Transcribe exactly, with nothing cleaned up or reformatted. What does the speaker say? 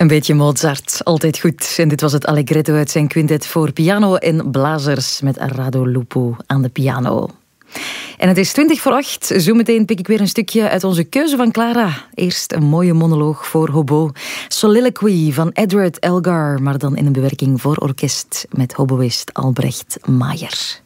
Een beetje Mozart, altijd goed. En dit was het Allegretto uit zijn quintet voor piano en blazers met Rado Lupo aan de piano. En het is twintig voor acht. Zometeen pik ik weer een stukje uit onze keuze van Clara. Eerst een mooie monoloog voor hobo. Soliloquy van Edward Elgar, maar dan in een bewerking voor orkest met hoboïst Albrecht Mayer.